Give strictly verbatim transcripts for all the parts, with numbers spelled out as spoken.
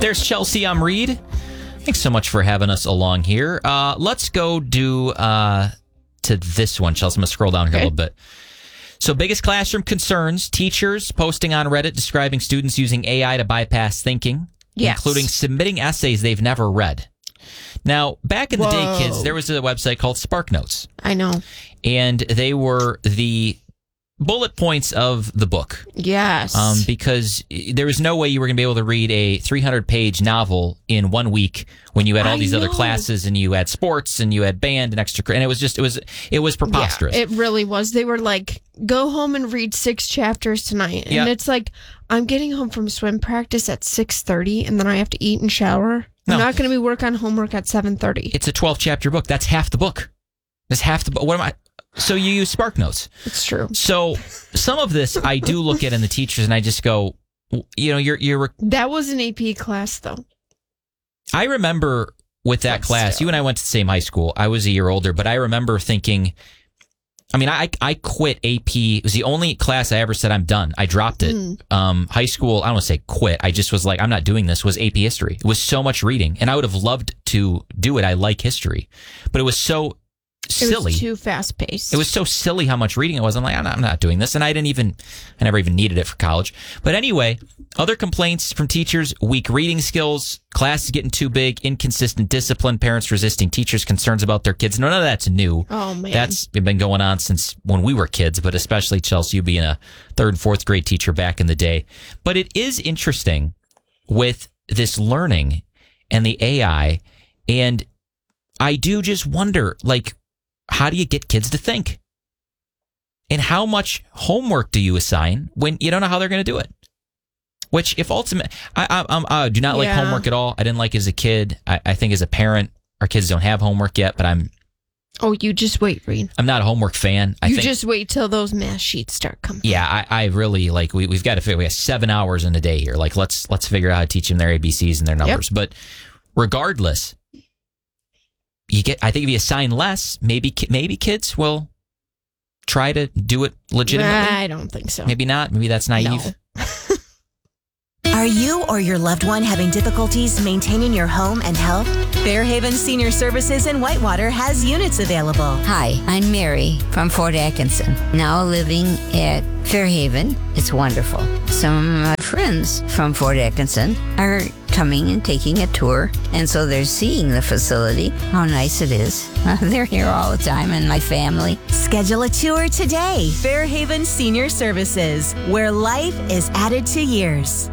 There's Chelsea. I'm Reed. Thanks so much for having us along here. Uh, let's go do uh, to this one, Chelsea. I'm going to scroll down here okay. a little bit. So, biggest classroom concerns, teachers posting on Reddit describing students using A I to bypass thinking, yes. including submitting essays they've never read. Now, back in the Whoa. day, kids, there was a website called SparkNotes. I know. And they were the bullet points of the book. Yes. Um, because there was no way you were going to be able to read a three hundred page novel in one week when you had all I these know. other classes and you had sports and you had band and extra. And it was just, it was, it was preposterous. Yeah, it really was. They were like, go home and read six chapters tonight. And yep. it's like, I'm getting home from swim practice at six thirty and then I have to eat and shower. No. I'm not going to be work on homework at seven thirty. It's a twelve chapter book. That's half the book. That's half the book. What am I? So you use SparkNotes. It's true. So some of this I do look at in the teachers and I just go, you know, you're, you're. That was an A P class though. I remember with that but class, still. you and I went to the same high school. I was a year older, but I remember thinking, I mean, I I quit A P. It was the only class I ever said I'm done. I dropped it. Mm. Um, high school, I don't want to say quit. I just was like, I'm not doing this, was A P history. It was so much reading. And I would have loved to do it. I like history. But it was so silly. It was too fast paced. It was so silly how much reading it was. I'm like, I'm not, I'm not doing this. And I didn't even, I never even needed it for college. But anyway, other complaints from teachers, weak reading skills, classes getting too big, inconsistent discipline, parents resisting teachers' concerns about their kids. None of that's new. Oh, man. That's been going on since when we were kids, but especially Chelsea, you being a third and fourth grade teacher back in the day. But it is interesting with this learning and the A I. And I do just wonder, like, how do you get kids to think? And how much homework do you assign when you don't know how they're going to do it? Which, if ultimate, I, I, I, I do not like yeah. homework at all. I didn't like it as a kid. I, I think as a parent, our kids don't have homework yet, but I'm. Oh, you just wait, Reed. I'm not a homework fan. I you think, just wait till those math sheets start coming. Yeah, I, I really like. We we've got to figure. We have seven hours in a day here. Like, let's let's figure out how to teach them their A B Cs and their numbers. Yep. But regardless. You get. I think if you assign less, maybe maybe kids will try to do it legitimately. I don't think so. Maybe not. Maybe that's naive. No. Are you or your loved one having difficulties maintaining your home and health? Fairhaven Senior Services in Whitewater has units available. Hi, I'm Mary from Fort Atkinson, now living at Fairhaven. It's wonderful. Some of my friends from Fort Atkinson are coming and taking a tour, and so they're seeing the facility, how nice it is. They're here all the time, and my family. Schedule a tour today. Fairhaven Senior Services, where life is added to years.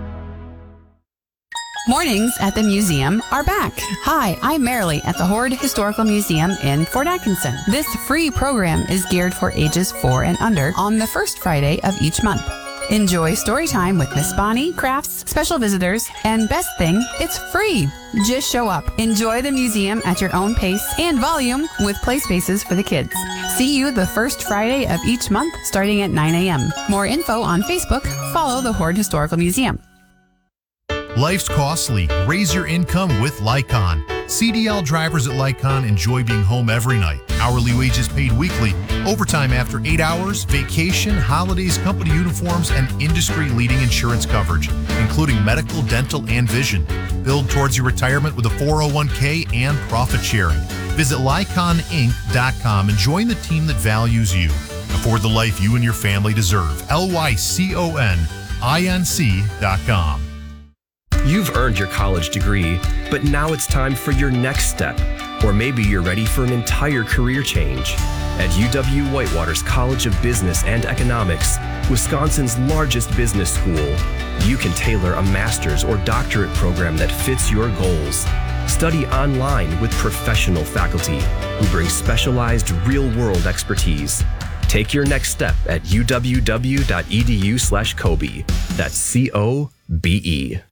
Mornings at the museum are back. Hi, I'm Marilee at the Hoard Historical Museum in Fort Atkinson. This free program is geared for ages four and under on the first Friday of each month. Enjoy story time with Miss Bonnie, crafts, special visitors, and best thing, it's free. Just show up. Enjoy the museum at your own pace and volume with play spaces for the kids. See you the first Friday of each month starting at nine a.m. More info on Facebook. Follow the Hoard Historical Museum. Life's costly. Raise your income with Lycon. C D L drivers at Lycon enjoy being home every night. Hourly wages paid weekly, overtime after eight hours, vacation, holidays, company uniforms, and industry-leading insurance coverage, including medical, dental, and vision. Build towards your retirement with a four oh one k and profit sharing. Visit Lycon Inc dot com and join the team that values you. Afford the life you and your family deserve. L Y C O N I N C dot com. You've earned your college degree, but now it's time for your next step. Or maybe you're ready for an entire career change. At U W-Whitewater's College of Business and Economics, Wisconsin's largest business school, you can tailor a master's or doctorate program that fits your goals. Study online with professional faculty who bring specialized real-world expertise. Take your next step at U W W dot E D U slash Kobe. That's C O B E.